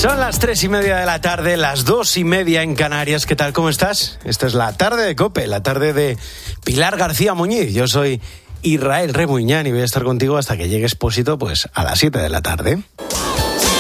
Son las 3:30 de la tarde, las 2:30 en Canarias. ¿Qué tal? ¿Cómo estás? Esta es la tarde de COPE, la tarde de Pilar García Muñiz. Yo soy Israel Remuñán y voy a estar contigo hasta que llegue Expósito, pues a las 7 de la tarde.